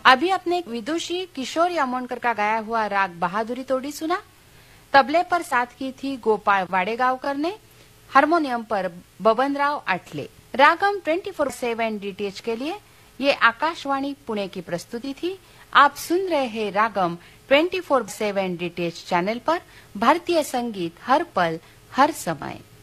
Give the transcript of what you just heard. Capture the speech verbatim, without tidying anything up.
अभी अपने विदुषी किशोर यामोनकर का गाया हुआ राग बहादुरी तोड़ी सुना। तबले पर साथ की थी गोपाल वाडेगावकर ने, हारमोनियम पर बबनराव आठले। रागम ट्वेंटी फोर सेवन डीटीएच के लिए ये आकाशवाणी पुणे की प्रस्तुति थी। आप सुन रहे हैं रागम ट्वेंटी फोर सेवन डीटीएच चैनल पर भारतीय संगीत हर पल हर समय।